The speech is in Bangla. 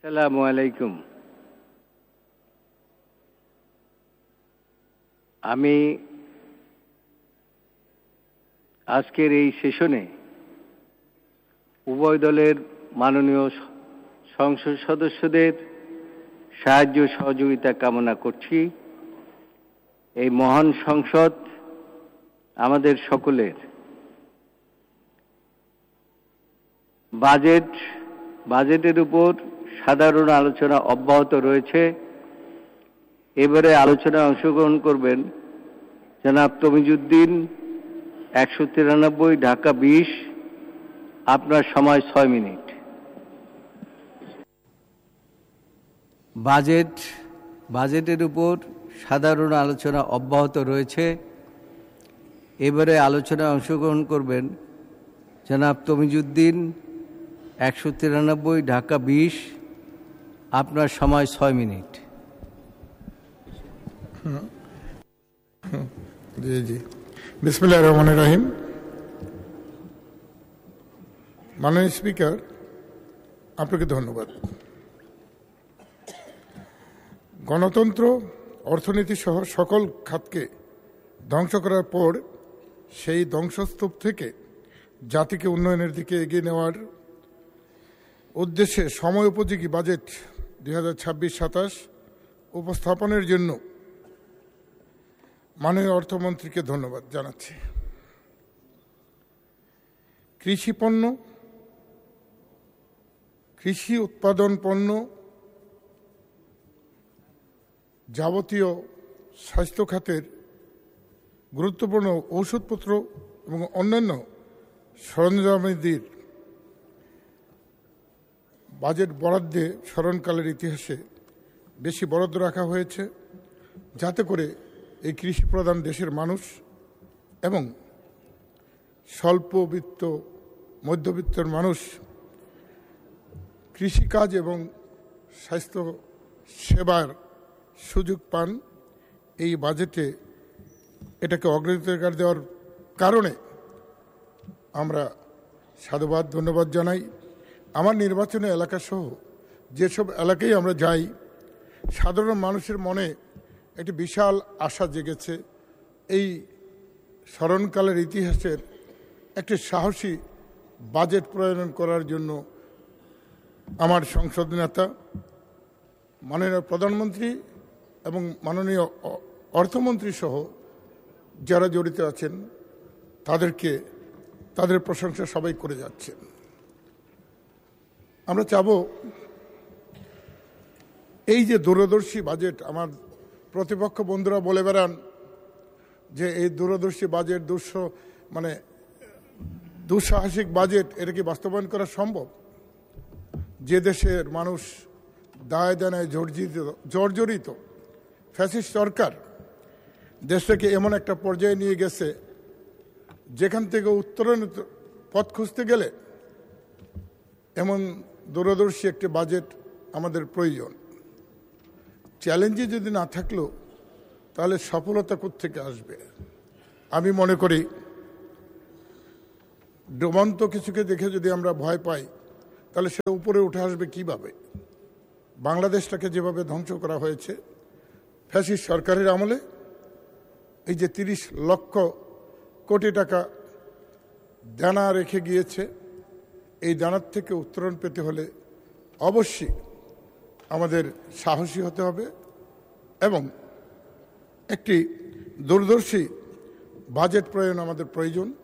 আসসালামু আলাইকুম। আমি আজকের এই সেশনে উভয় দলের মাননীয় সংসদ সদস্যদের সাহায্য সহযোগিতা কামনা করছি। এই মহান সংসদ আমাদের সকলের। বাজেটের উপর সাধারণ আলোচনা অব্যাহত রয়েছে। এবারে আলোচনায় অংশগ্রহণ করবেন জনাব তমিজউদ্দিন, 193, ঢাকা 20। আপনার সময় 6 মিনিট। বাজেটের উপর সাধারণ আলোচনা অব্যাহত রয়েছে। এবারে আলোচনায় অংশগ্রহণ করবেন জনাব তমিজউদ্দিন, 193, ঢাকা 20। আপনার সময় 6 মিনিট। জি বিসমিল্লাহির রহমানির রহিম। মাননীয় স্পিকার, আপনাকে ধন্যবাদ। গণতন্ত্র, অর্থনীতি সহ সকল খাতকে ধ্বংস করার পর সেই ধ্বংসস্তূপ থেকে জাতিকে উন্নয়নের দিকে এগিয়ে নেওয়ার উদ্দেশ্যে সময় উপযোগী বাজেট 2026-27 উপস্থাপনের জন্য মাননীয় অর্থমন্ত্রীকে ধন্যবাদ জানাচ্ছি। কৃষিপণ্য, কৃষি উৎপাদন পণ্য, যাবতীয় স্বাস্থ্য খাতের গুরুত্বপূর্ণ ঔষধপত্র এবং অন্যান্য সরঞ্জামাদির বাজেট বরাদ্দে স্মরণকালের ইতিহাসে বেশি বরাদ্দ রাখা হয়েছে, যাতে করে এই কৃষিপ্রধান দেশের মানুষ এবং স্বল্পবিত্ত মধ্যবিত্তের মানুষ কৃষিকাজ এবং স্বাস্থ্য সেবার সুযোগ পান। এই বাজেটে এটাকে অগ্রাধিকার দেওয়ার কারণে আমরা সাধুবাদ ধন্যবাদ জানাই। আমার নির্বাচনী এলাকাসহ যেসব এলাকায় আমরা যাই, সাধারণ মানুষের মনে একটি বিশাল আশা জেগেছে এই স্মরণকালের ইতিহাসের একটি সাহসী বাজেট প্রণয়ন করার জন্য। আমার সংসদ নেতা মাননীয় প্রধানমন্ত্রী এবং মাননীয় অর্থমন্ত্রী সহ যারা জড়িত আছেন তাদের প্রশংসা সবাই করে যাচ্ছেন। আমরা চাব এই যে দূরদর্শী বাজেট, আমার প্রতিপক্ষ বন্ধুরা বলে বেড়ান যে এই দূরদর্শী বাজেট দুঃসাহসিক বাজেট, এটা কি বাস্তবায়ন করা সম্ভব? যে দেশের মানুষ দায় দানায় জর্জরিত ফ্যাসিস্ট সরকার দেশটাকে এমন একটা পর্যায়ে নিয়ে গেছে যেখান থেকে উত্তরণের পথ খুঁজতে গেলে এমন দূরদর্শী একটি বাজেট আমাদের প্রয়োজন। চ্যালেঞ্জে যদি না থাকলো তাহলে সফলতা কোত্থেকে আসবে? আমি মনে করি ডুবন্ত কিছুকে দেখে যদি আমরা ভয় পাই তাহলে সেটা উপরে উঠে আসবে কিভাবে? বাংলাদেশটাকে যেভাবে ধ্বংস করা হয়েছে ফ্যাসিস্ট সরকারের আমলে, এই যে 30 লক্ষ কোটি টাকা দানা রেখে গিয়েছে, এই দানার থেকে উত্তরণ পেতে হলে অবশ্যই আমাদের সাহসী হতে হবে এবং একটি দূরদর্শী বাজেট প্রণয়ন আমাদের প্রয়োজন।